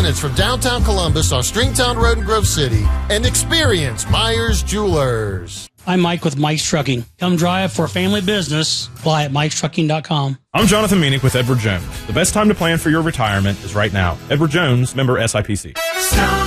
minutes from downtown Columbus on Stringtown Road in Grove City, and experience Myers Jewelers. I'm Mike with Mike's Trucking. Come drive for a family business. Apply at Mike'sTrucking.com. I'm Jonathan Meanick with Edward Jones. The best time to plan for your retirement is right now. Edward Jones, member SIPC.